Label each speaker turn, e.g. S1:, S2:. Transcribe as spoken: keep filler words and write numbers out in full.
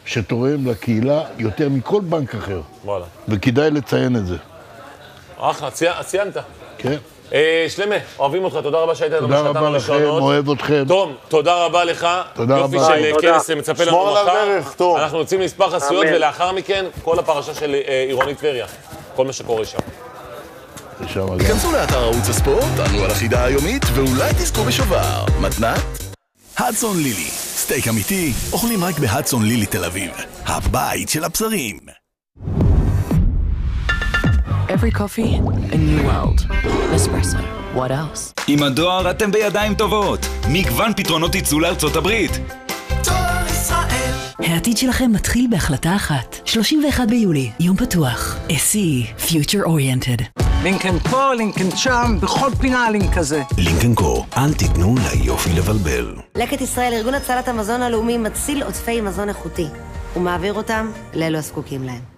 S1: שתורם לקהילה יותר מכל בנק אחר.
S2: וואלה.
S1: וכדאי לציין את זה.
S2: אחלה, ציינת.
S1: כן.
S2: שלמה, אוהבים אותך, תודה רבה שהיית לנו
S1: תודה רבה לכם, אוהב אתכם.
S2: תום, תודה רבה לך.
S1: תודה רבה.
S2: יופי של כנס מצפה לנו
S3: שמור על
S2: מחר.
S3: הדרך, תום.
S2: אנחנו יוצאים מספר חסויות, ולאחר מכן כל הפרשה של עירונית טבריה. כל מה שקורה שם.
S4: כנסו לאתר ערוץ הספורט, ענו על החידה היומית, ואולי תזכו בשובר. מתנת? הדסון לילי. סטייק אמיתי, אוכלים רק בהדסון לילי תל אביב. הבית של הבשרים.
S5: Every coffee, a new world. Nespresso. What else?
S6: עם הדואר אתם בידיים טובות. מגוון פתרונות ייצוא לארצות הברית.
S7: דואר ישראל.
S8: העתיד שלכם מתחיל בהחלטה אחת. שלושים ואחד ביולי, יום פתוח. אס סי אי, Future Oriented.
S9: לינקן פה, לינקן שם, בכל פינה לינק כזה.
S4: לינקן קו, אל תיתנו ליופי לבלבל.
S10: לקט ישראל, ארגון הצלת המזון הלאומי, מציל עודפי מזון איכותי. ומעביר אותם לאלו הזקוקים להם.